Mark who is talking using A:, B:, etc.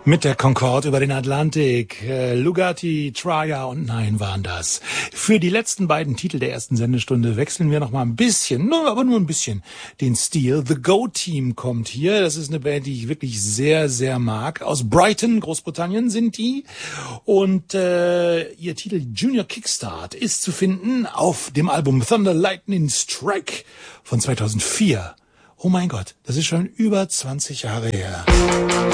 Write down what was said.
A: Mit der Concorde über den Atlantik. Lugatti, Traja und Nein waren das. Für die letzten beiden Titel der ersten Sendestunde wechseln wir noch mal ein bisschen, aber nur ein bisschen, den Stil. The Go-Team kommt hier. Das ist eine Band, die ich wirklich sehr, sehr mag. Aus Brighton, Großbritannien sind die. Und ihr Titel Junior Kickstart ist zu finden auf dem Album Thunder Lightning Strike von 2004. Oh mein Gott, das ist schon über 20 Jahre her.